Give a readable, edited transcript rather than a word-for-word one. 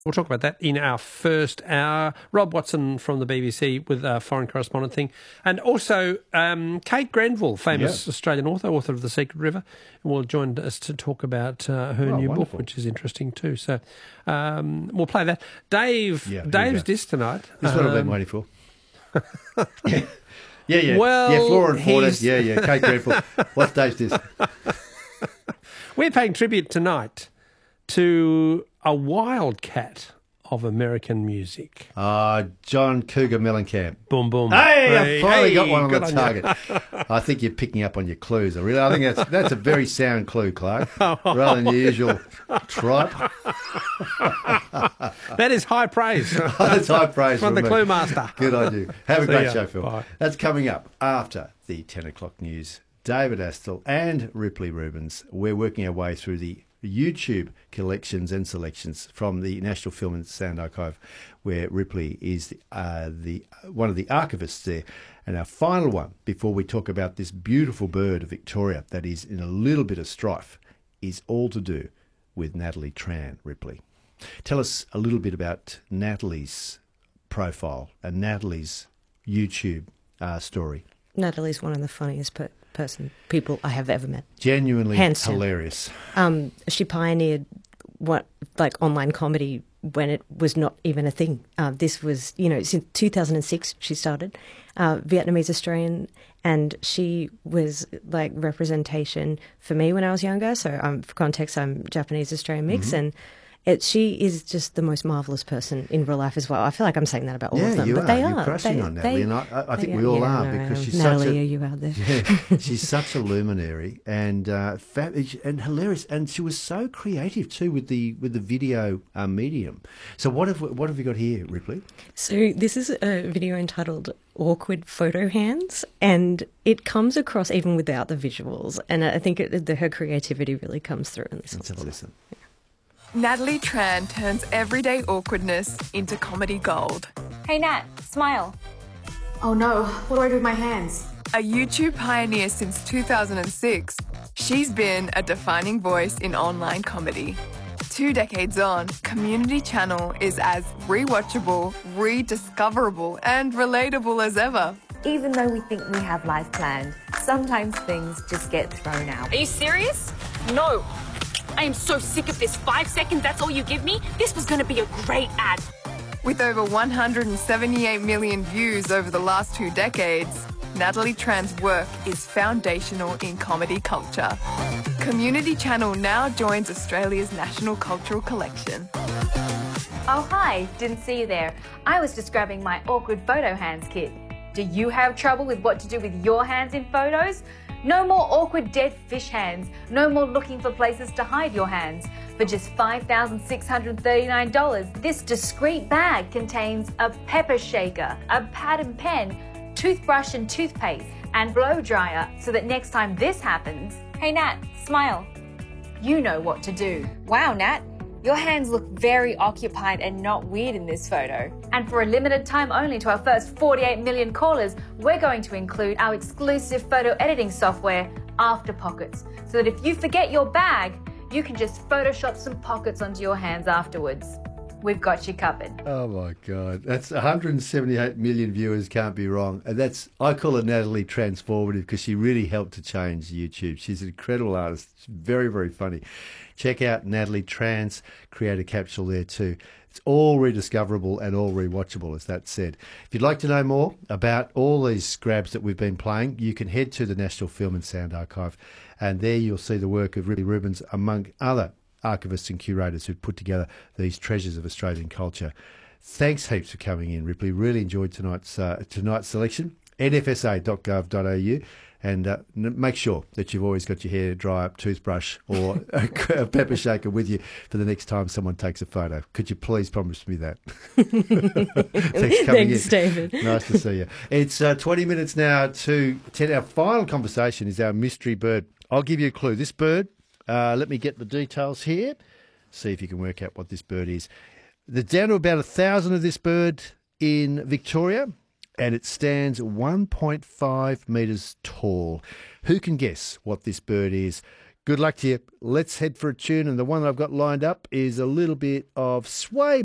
We'll talk about that in our first hour. Rob Watson from the BBC with a foreign correspondent thing. And also Kate Grenville, famous Australian author of The Secret River, will join us to talk about her new book, which is interesting too. So we'll play that. Dave's disc tonight. This is what I've been waiting for. Yeah. Well, Flora and Fauna. Yeah. Kate Grenville. What's Dave's disc? We're paying tribute tonight to a wildcat of American music. John Cougar Mellencamp. Boom, boom. Hey, I finally got one on the target. I think you're picking up on your clues. I think that's a very sound clue, Clark, rather than your usual tripe. That is high praise. That's high praise from the me. Clue Master. Good on you. Have a great show, Phil. Bye. That's coming up after the 10 o'clock news. David Astle and Ripley Rubens. We're working our way through the YouTube collections and selections from the National Film and Sound Archive, where Ripley is one of the archivists there. And our final one, before we talk about this beautiful bird of Victoria that is in a little bit of strife, is all to do with Natalie Tran, Ripley. Tell us a little bit about Natalie's profile and Natalie's YouTube story. Natalie's one of the funniest people I have ever met. Genuinely Hands down. hilarious. She pioneered online comedy when it was not even a thing. This was, since 2006 she started, Vietnamese Australian, and she was like representation for me when I was younger. So for context, I'm Japanese Australian mix, and she is just the most marvellous person in real life as well. I feel like I'm saying that about all of them, you but are. they You're are. crushing on Natalie, and I think we all are, because she's Natalie, such a... are you out there? Yeah, she's such a luminary and and hilarious, and she was so creative too with the video medium. So what have we got here, Ripley? So this is a video entitled "Awkward Photo Hands," and it comes across even without the visuals, and I think her creativity really comes through in this. Let's have a listen. Natalie Tran turns everyday awkwardness into comedy gold. Hey Nat, smile. Oh no, what do I do with my hands? A YouTube pioneer since 2006, she's been a defining voice in online comedy. 2 decades on, Community Channel is as rewatchable, rediscoverable, and relatable as ever. Even though we think we have life planned, sometimes things just get thrown out. Are you serious? No. I am so sick of this. 5 seconds, that's all you give me? This was going to be a great ad. With over 178 million views over the last 2 decades, Natalie Tran's work is foundational in comedy culture. Community Channel now joins Australia's National Cultural Collection. Oh hi, didn't see you there. I was just grabbing my awkward photo hands kit. Do you have trouble with what to do with your hands in photos? No more awkward dead fish hands. No more looking for places to hide your hands. For just $5,639, this discreet bag contains a pepper shaker, a pad and pen, toothbrush and toothpaste, and blow dryer, so that next time this happens... Hey Nat, smile. You know what to do. Wow, Nat. Your hands look very occupied and not weird in this photo. And for a limited time only to our first 48 million callers, we're going to include our exclusive photo editing software, After Pockets, so that if you forget your bag, you can just Photoshop some pockets onto your hands afterwards. We've got you covered. Oh my God, that's 178 million viewers, can't be wrong. And I call her Natalie Transformative, because she really helped to change YouTube. She's an incredible artist. She's very, very funny. Check out Natalie Tran's creator capsule there too. It's all rediscoverable and all rewatchable, as that said. If you'd like to know more about all these grabs that we've been playing, you can head to the National Film and Sound Archive, and there you'll see the work of Ripley Rubens, among other archivists and curators who've put together these treasures of Australian culture. Thanks heaps for coming in, Ripley. Really enjoyed tonight's selection. nfsa.gov.au. And make sure that you've always got your hair dry up, toothbrush or a pepper shaker with you for the next time someone takes a photo. Could you please promise me that? Thanks for coming in. Thanks, David. Nice to see you. It's 20 minutes now to 10. Our final conversation is our mystery bird. I'll give you a clue. This bird, let me get the details here. See if you can work out what this bird is. There's down to about 1,000 of this bird in Victoria, and it stands 1.5 metres tall. Who can guess what this bird is? Good luck to you. Let's head for a tune, and the one that I've got lined up is a little bit of Sway